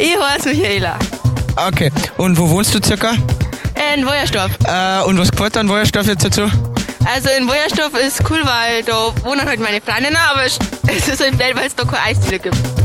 Ich heiße Michaela. Okay, und wo wohnst du circa? In Wojersdorf. Und was gefällt dir an Wojersdorf jetzt dazu? Also in Wojersdorf ist cool, weil da wohnen halt meine Freundinnen, aber es ist halt blöd, weil es da keine Eisdiele gibt.